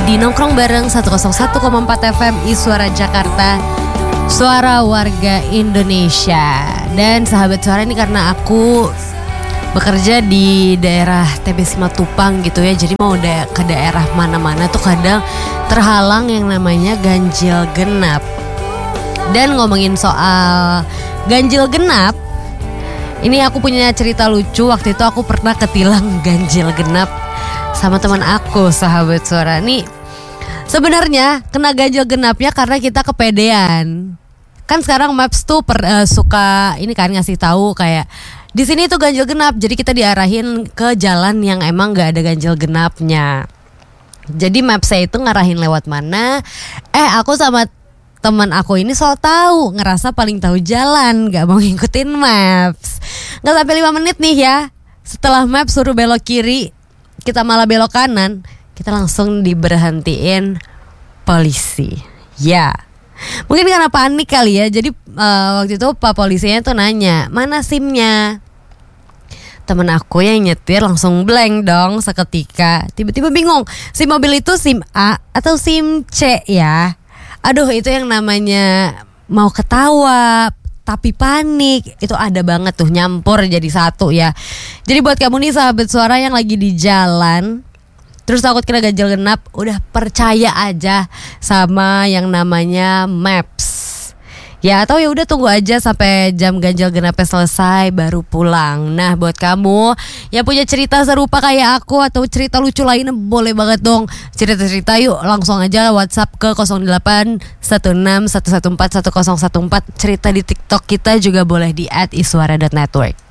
di Nongkrong Bareng 101,4 FM Suara Jakarta, suara warga Indonesia. Dan sahabat suara, ini karena aku bekerja di daerah TB Simatupang gitu ya, jadi mau ke daerah mana-mana tuh kadang terhalang yang namanya ganjil genap. Dan ngomongin soal ganjil genap, ini aku punya cerita lucu. Waktu itu aku pernah ketilang ganjil genap sama teman aku, sahabat suara. Nih sebenarnya kena ganjil genapnya karena kita kepedean. Kan sekarang Maps tuh suka ini kan ngasih tahu kayak di sini tuh ganjil genap. Jadi kita diarahin ke jalan yang emang nggak ada ganjil genapnya. Jadi Maps-nya itu ngarahin lewat mana? Aku sama teman aku ini so tahu, ngerasa paling tahu jalan, gak mau ngikutin Maps. Gak sampai 5 menit nih ya, setelah Maps suruh belok kiri, kita malah belok kanan. Kita langsung diberhentiin polisi. Ya, mungkin karena panik kali ya. Jadi waktu itu pak polisinya tuh nanya, mana SIM-nya? Temen aku yang nyetir langsung blank dong seketika. Tiba-tiba bingung, SIM mobil itu SIM A atau SIM C ya? Aduh, itu yang namanya mau ketawa tapi panik, itu ada banget tuh, nyampur jadi satu ya. Jadi buat kamu nih sahabat suara yang lagi di jalan terus takut kena ganjil genap, udah percaya aja sama yang namanya Maps. Ya, atau ya udah tunggu aja sampai jam ganjil genapnya selesai baru pulang. Nah, buat kamu yang punya cerita serupa kayak aku atau cerita lucu lainnya, boleh banget dong cerita-cerita, yuk langsung aja WhatsApp ke 0816114114. Cerita di TikTok kita juga boleh di @iswara.network.